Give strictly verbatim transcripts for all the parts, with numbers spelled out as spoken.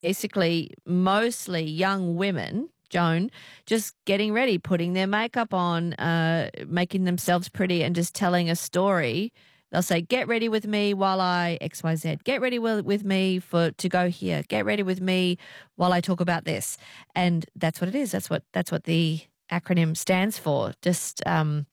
basically mostly young women, Joan, just getting ready, putting their makeup on, uh, making themselves pretty and just telling a story. They'll say, get ready with me while I X Y Z. Get ready with, with me for to go here. Get ready with me while I talk about this. And that's what it is. That's what that's what the acronym stands for. Just, um,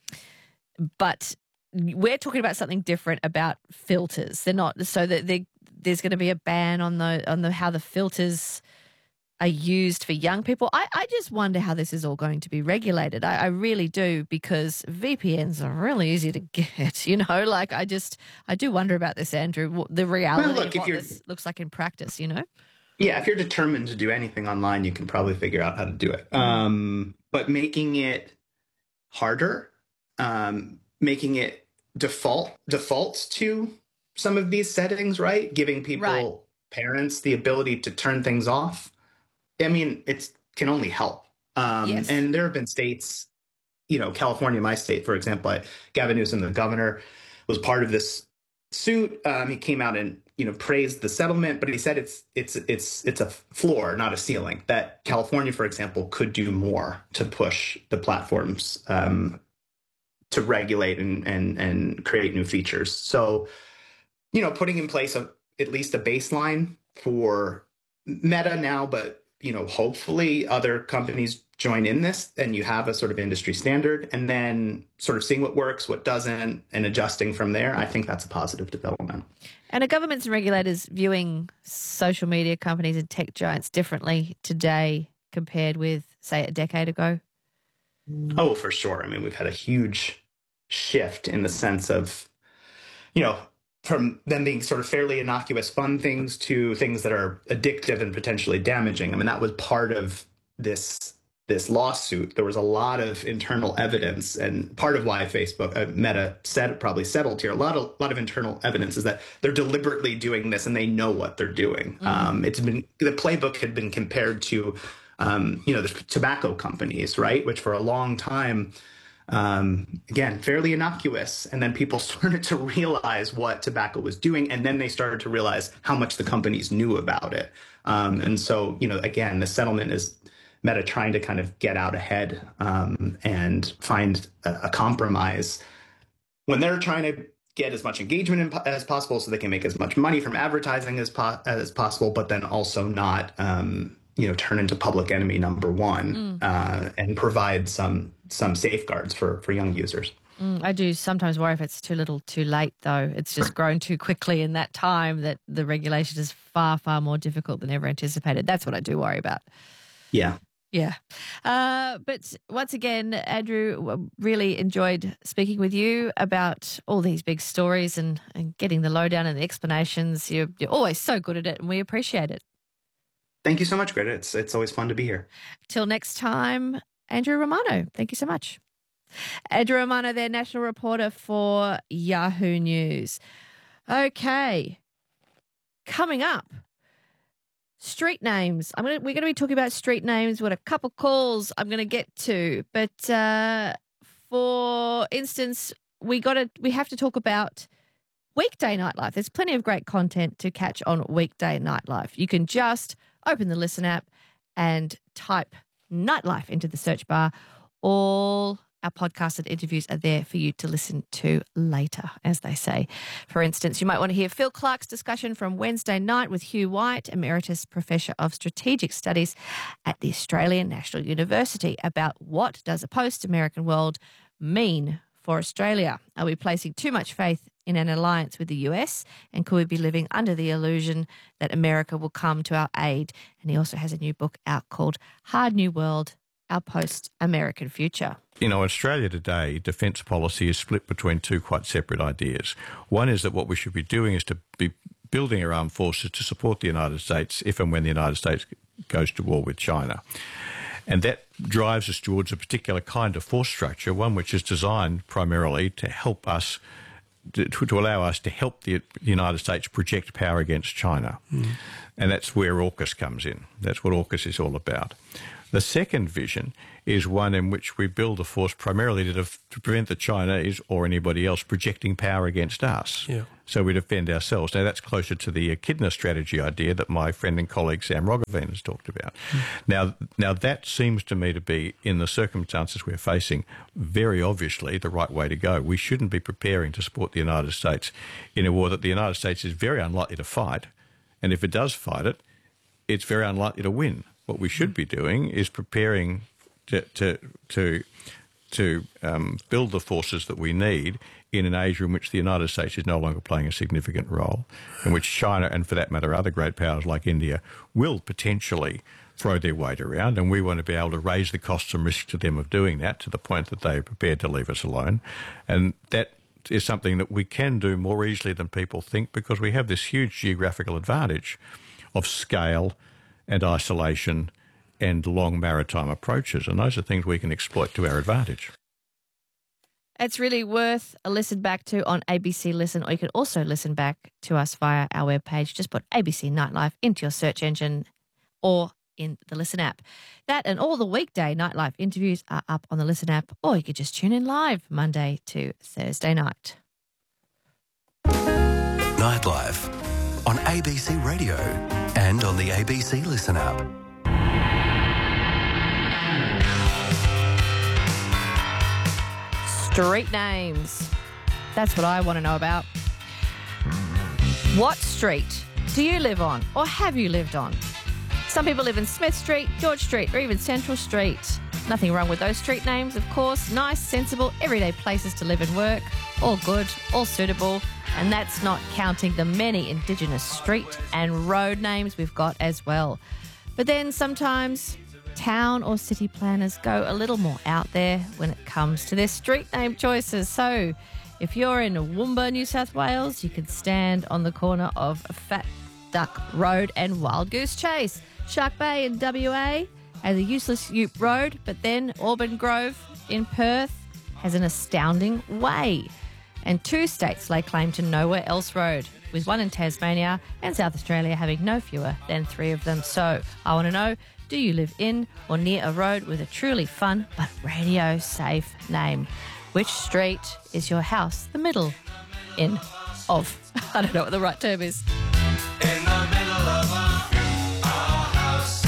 but we're talking about something different about filters. They're not so that there's going to be a ban on the on the how the filters are used for young people. I, I just wonder how this is all going to be regulated. I, I really do, because V P Ns are really easy to get, you know, like I just, I do wonder about this, Andrew, the reality well, look, of what this looks like in practice, you know? Yeah, if you're determined to do anything online, you can probably figure out how to do it. Um, but making it harder, um, making it default defaults to some of these settings, right? Giving people, right. parents, the ability to turn things off. I mean, it can only help. Um, yes. And there have been states, you know, California, my state, for example, I, Gavin Newsom, the governor, was part of this suit. Um, he came out and, you know, praised the settlement, but he said it's it's it's it's a floor, not a ceiling. That California, for example, could do more to push the platforms um, to regulate and and and create new features. So, you know, putting in place a, at least a baseline for Meta now, but you know, hopefully other companies join in this and you have a sort of industry standard, and then sort of seeing what works, what doesn't, and adjusting from there. I think that's a positive development. And are governments and regulators viewing social media companies and tech giants differently today compared with, say, a decade ago? Oh, for sure. I mean, we've had a huge shift in the sense of, you know, from them being sort of fairly innocuous fun things to things that are addictive and potentially damaging. I mean, that was part of this this lawsuit. There was a lot of internal evidence, and part of why Facebook, uh, Meta, said probably settled here. A lot of a lot of internal evidence is that they're deliberately doing this and they know what they're doing. Mm-hmm. Um, it's been the playbook had been compared to, um, you know, the tobacco companies, right, which for a long time. Um, again, fairly innocuous. And then people started to realize what tobacco was doing. And then they started to realize how much the companies knew about it. Um, and so, you know, again, the settlement is Meta trying to kind of get out ahead um, and find a, a compromise when they're trying to get as much engagement in, as possible so they can make as much money from advertising as, po- as possible, but then also not, um, you know, turn into public enemy number one mm. uh, and provide some some safeguards for, for young users. Mm, I do sometimes worry if it's too little too late, though. It's just grown too quickly in that time that the regulation is far, far more difficult than ever anticipated. That's what I do worry about. Yeah. Yeah. Uh, but once again, Andrew, really enjoyed speaking with you about all these big stories and, and getting the lowdown and the explanations. You're, you're always so good at it, and we appreciate it. Thank you so much, Greta. It's it's always fun to be here. Till next time, Andrew Romano. Thank you so much. Andrew Romano, their national reporter for Yahoo News. Okay. Coming up, street names. I'm gonna we're gonna be talking about street names with a couple calls I'm gonna get to. But uh, for instance, we gotta we have to talk about weekday nightlife. There's plenty of great content to catch on weekday nightlife. You can just open the Listen app and type nightlife into the search bar. All our podcasts and interviews are there for you to listen to later, as they say. For instance, you might want to hear Phil Clark's discussion from Wednesday night with Hugh White, Emeritus Professor of Strategic Studies at the Australian National University, about what does a post-American world mean for Australia. Are we placing too much faith in an alliance with the U S, and could we be living under the illusion that America will come to our aid? And he also has a new book out called Hard New World, Our Post-American Future. You know, Australia today, defence policy is split between two quite separate ideas. One is that what we should be doing is to be building our armed forces to support the United States if and when the United States goes to war with China. And that drives us towards a particular kind of force structure, one which is designed primarily to help us, to, to allow us to help the United States project power against China. Mm. And that's where AUKUS comes in. That's what AUKUS is all about. The second vision is one in which we build a force primarily to, def- to prevent the Chinese or anybody else projecting power against us. Yeah. So we defend ourselves. Now, that's closer to the echidna strategy idea that my friend and colleague Sam Roggeveen has talked about. Mm. Now, now, that seems to me to be, in the circumstances we're facing, very obviously the right way to go. We shouldn't be preparing to support the United States in a war that the United States is very unlikely to fight. And if it does fight it, it's very unlikely to win. What we should be doing is preparing to to to, to um, build the forces that we need in an age in which the United States is no longer playing a significant role, in which China and, for that matter, other great powers like India will potentially throw their weight around, and we want to be able to raise the costs and risks to them of doing that to the point that they are prepared to leave us alone. And that is something that we can do more easily than people think, because we have this huge geographical advantage of scale and isolation and long maritime approaches, and those are things we can exploit to our advantage. It's really worth a listen back to on A B C Listen, or you can also listen back to us via our webpage. Just put A B C Nightlife into your search engine or in the Listen app. That and all the weekday Nightlife interviews are up on the Listen app, or you could just tune in live Monday to Thursday night. Nightlife on A B C Radio and on the A B C Listen app. Street names. That's what I want to know about. What street do you live on, or have you lived on? Some people live in Smith Street, George Street, or even Central Street. Nothing wrong with those street names, of course. Nice, sensible, everyday places to live and work. All good, all suitable. And that's not counting the many Indigenous street and road names we've got as well. But then sometimes town or city planners go a little more out there when it comes to their street name choices. So if you're in Woomba, New South Wales, you can stand on the corner of Fat Duck Road and Wild Goose Chase. Shark Bay in W A has a useless Ute Road, but then Auburn Grove in Perth has an astounding way. And two states lay claim to Nowhere Else Road, with one in Tasmania and South Australia having no fewer than three of them. So I want to know, do you live in or near a road with a truly fun but radio-safe name? Which street is your house the middle in of? I don't know what the right term is. In the middle of our, our house,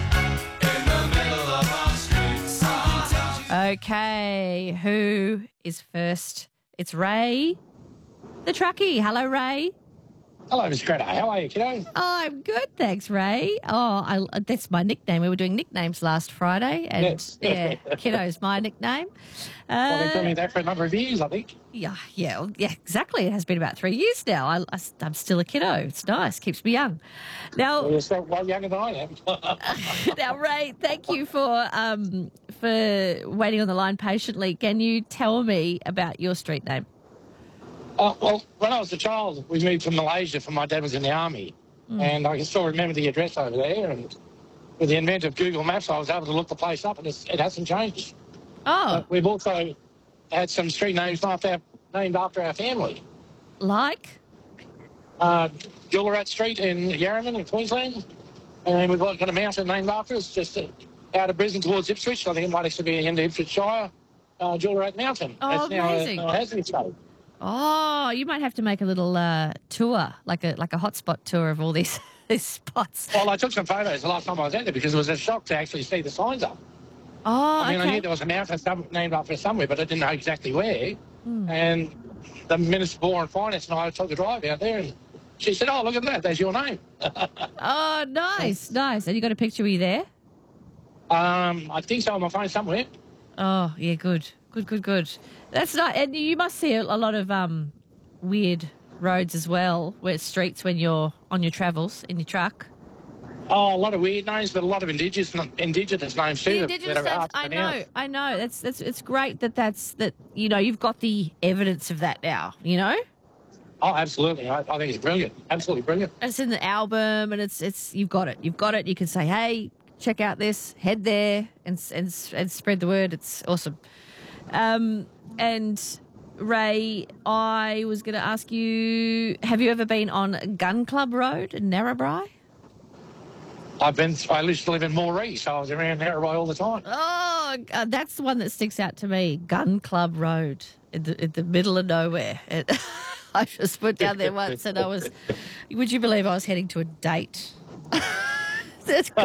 in the middle of our streets, our house. Okay, who is first? It's Ray, the truckie. Hello, Ray. Hello, Miss Greta. How are you, kiddo? Oh, I'm good, thanks, Ray. Oh, I, that's my nickname. We were doing nicknames last Friday, and Yes. yeah, Kiddo's my nickname. Well, they've Uh, been doing that for a number of years, I think. yeah, yeah, well, yeah, exactly. It has been about three years now. I, I, I'm still a kiddo. It's nice, keeps me young. Well, Now, you're still well younger than I am. now, Ray, thank you for um for waiting on the line patiently. Can you tell me about your street name? uh, well, when I was a child, we moved from Malaysia, for my dad was in the army. And I can still remember the address over there. And with the advent of Google Maps, I was able to look the place up, and it's, it hasn't changed. Oh, But we've also had some street names after our, named after our family. like? Uh, Jullarat Street in Yarraman in Queensland. And we've got a mountain named after us, just uh, out of Brisbane towards Ipswich. I think it might actually be in the Ipswich Shire, uh, Jullarat Mountain. Oh, That's now amazing. a, a hazard state. Oh, you might have to make a little uh, tour, like a like a hotspot tour of all these these spots. Well, I took some photos the last time I was out there because it was a shock to actually see the signs up. Oh, I mean, I okay. knew there was a mountain some, named after somewhere, but I didn't know exactly where. And the Minister for Law and Finance and I took a drive out there, and she said, "Oh, look at that, that's your name." Oh, nice, nice. And you got a picture? Were you there? um, I think so on my phone somewhere. Oh, yeah, good, good, good, good. That's not. And you must see a, a lot of um weird roads as well, where streets when you're on your travels in your truck. Oh, a lot of weird names, but a lot of indigenous indigenous names too. The that- Indigenous that are names, hard to I know, pronounce. I know. That's that's it's great that that's that. You know, you've got the evidence of that now. You know. Oh, absolutely. I, I think it's brilliant. Absolutely brilliant. It's in the album, and it's it's you've got it. You've got it. You can say, "Hey, check out this. Head there and and and spread the word." It's awesome. Um, and Ray, I was going to ask you: have you ever been on Gun Club Road in Narrabri? I've been, I used to live in Moree, so I was around Narrabri all the time. Oh, uh, that's the one that sticks out to me. Gun Club Road in the, in the middle of nowhere. It, I just went down there once and I was, would you believe I was heading to a date? It's got